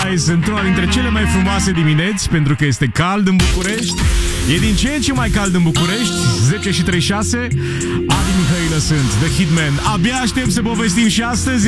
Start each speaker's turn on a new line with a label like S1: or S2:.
S1: Sunrise într-una dintre cele mai frumoase dimineți, pentru că este cald în București. E din ce în ce mai cald în București. 10:36. Adi Mihailă sunt, The Hitman. Abia aștept să povestim și astăzi.